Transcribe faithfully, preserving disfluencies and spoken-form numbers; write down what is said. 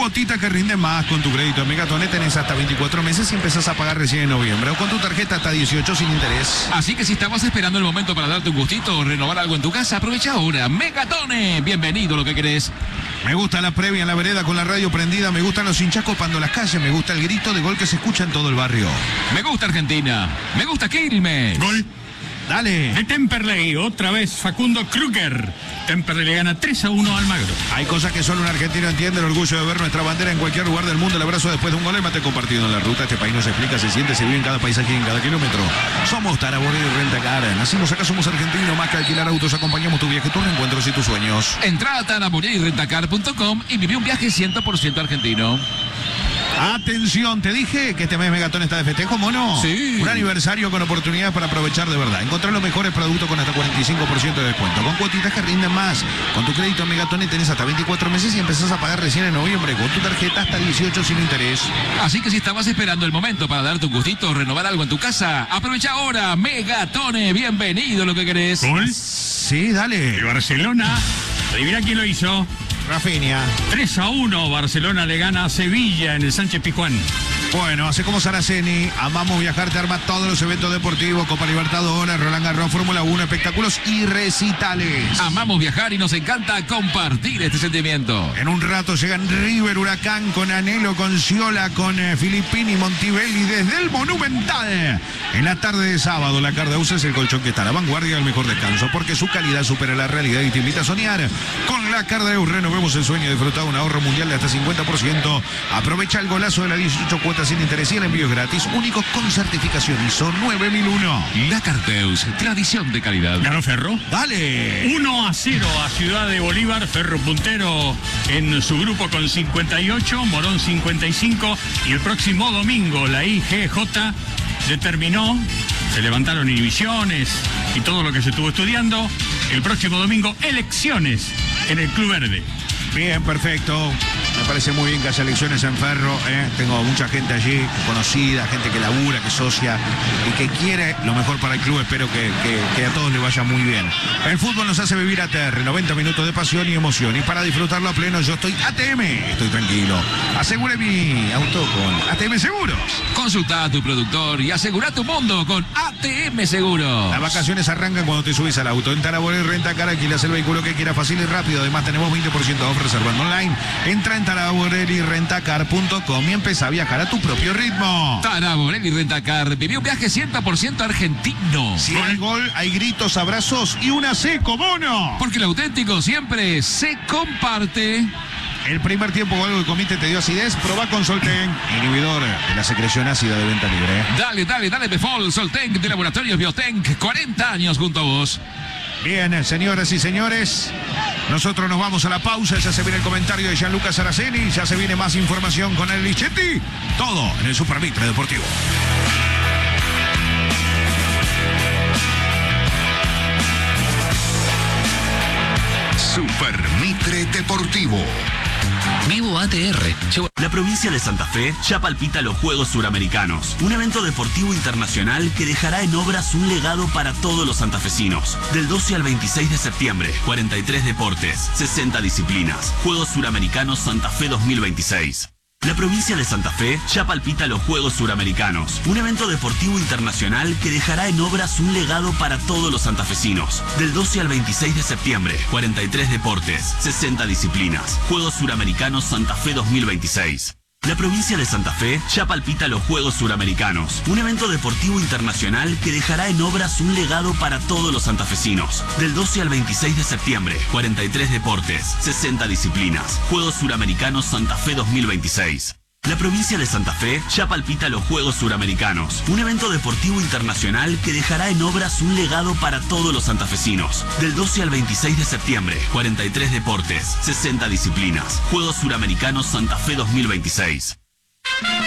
cuotita que rinde más con tu crédito en Megatonet. Tenés hasta veinticuatro meses y empezás a pagar recién en noviembre. O con tu tarjeta hasta dieciocho sin interés. Así que si estabas esperando el momento para darte un gustito o renovar algo en tu casa, aprovecha ahora. Megatonet, bienvenido lo que querés. Me gusta la previa en la vereda con la radio prendida. Me gustan los hinchas copando las calles. Me gusta el grito de gol que se escucha en todo el barrio. Me gusta Argentina. Me gusta Quilmes. Gol. Dale. De Temperley, otra vez Facundo Kruger. Temperley le gana tres a uno al Almagro. Hay cosas que solo un argentino entiende. El orgullo de ver nuestra bandera en cualquier lugar del mundo. El abrazo después de un gol, el mate compartido en la ruta. Este país no se explica, se siente, se vive en cada paisaje y en cada kilómetro. Somos Taraboré y Rentacar. Nacimos acá, somos argentinos. Más que alquilar autos, acompañamos tu viaje, tus encuentros y tus sueños. Entrá a taraboré y rentacar punto com y viví un viaje cien por ciento argentino. Atención, te dije que este mes Megatón está de festejo, mono. Sí. Un aniversario con oportunidades para aprovechar de verdad. Encontrar los mejores productos con hasta cuarenta y cinco por ciento de descuento. Con cuotitas que rinden más. Con tu crédito en Megatón tenés hasta veinticuatro meses y empezás a pagar recién en noviembre. Con tu tarjeta hasta dieciocho sin interés. Así que si estabas esperando el momento para darte un gustito o renovar algo en tu casa, aprovecha ahora. Megatone, bienvenido lo que querés. Gol. Sí, dale. De Barcelona. Adivina quién lo hizo. Rafinha. tres a uno, Barcelona le gana a Sevilla en el Sánchez Pizjuán. Bueno, hace como Saraceni, amamos viajar, te arma todos los eventos deportivos, Copa Libertadores, Roland Garros, Fórmula uno, espectáculos y recitales. Amamos viajar y nos encanta compartir este sentimiento. En un rato llegan River, Huracán, con Anhelo, con Ciola, con eh, Filippini, Montebelli, desde el Monumental. En la tarde de sábado, la Cardeus es el colchón que está a la vanguardia del mejor descanso, porque su calidad supera la realidad y te invita a soñar. Con la Cardeus renovemos el sueño de disfrutar un ahorro mundial de hasta cincuenta por ciento. Aprovecha el golazo de la dieciocho cuotas sin interés y el envío es gratis, únicos con certificación I S O nueve mil uno. La Carteus, tradición de calidad. ¿Ganó Ferro? Dale. uno a cero a Ciudad de Bolívar. Ferro puntero en su grupo con cincuenta y ocho, Morón cincuenta y cinco. Y el próximo domingo la I G J determinó, se levantaron inhibiciones y todo lo que se estuvo estudiando. El próximo domingo, elecciones en el Club Verde. Bien, perfecto. Me parece muy bien que haya elecciones en Ferro. ¿eh? Tengo mucha gente allí, conocida, gente que labura, que socia y que quiere lo mejor para el club. Espero que, que, que a todos les vaya muy bien. El fútbol nos hace vivir a T R, noventa minutos de pasión y emoción. Y para disfrutarlo a pleno, yo estoy A T M. Estoy tranquilo. Asegure mi auto con A T M Seguros. Consulta a tu productor y asegura tu mundo con A T M Seguros. Las vacaciones arrancan cuando te subís al auto. En Taraboré Rentacar alquilas el vehículo que quieras fácil y rápido. Además tenemos veinte por ciento de off reservando online. Entra en taraboré y rentacar punto com y empieza a viajar a tu propio ritmo. Taraboré y Rentacar, vivió un viaje cien por ciento argentino. Si hay gol, hay gritos, abrazos y una seco, mono. Porque lo auténtico siempre se comparte. El primer tiempo o algo que comiste te dio acidez, probá con Solten, inhibidor de la secreción ácida de venta libre. Dale, dale, dale, Befol, Soltenc de Laboratorios Biotenc, cuarenta años junto a vos. Bien, señoras y señores, nosotros nos vamos a la pausa. Ya se viene el comentario de Gianluca Saraceni, ya se viene más información con el Lichetti. Todo en el Super Mitre Deportivo. Super Mitre Deportivo. Vivo A T R. La provincia de Santa Fe ya palpita los Juegos Suramericanos, un evento deportivo internacional que dejará en obras un legado para todos los santafesinos. Del doce al veintiséis de septiembre, cuarenta y tres deportes, sesenta disciplinas. Juegos Suramericanos Santa Fe dos mil veintiséis. La provincia de Santa Fe ya palpita los Juegos Suramericanos, un evento deportivo internacional que dejará en obras un legado para todos los santafesinos. Del doce al veintiséis de septiembre, cuarenta y tres deportes, sesenta disciplinas. Juegos Suramericanos Santa Fe dos mil veintiséis. La provincia de Santa Fe ya palpita los Juegos Suramericanos, un evento deportivo internacional que dejará en obras un legado para todos los santafesinos. Del doce al veintiséis de septiembre, cuarenta y tres deportes, sesenta disciplinas. Juegos Suramericanos Santa Fe dos mil veintiséis. La provincia de Santa Fe ya palpita los Juegos Suramericanos, un evento deportivo internacional que dejará en obras un legado para todos los santafesinos. Del doce al veintiséis de septiembre, cuarenta y tres deportes, sesenta disciplinas. Juegos Suramericanos Santa Fe dos mil veintiséis.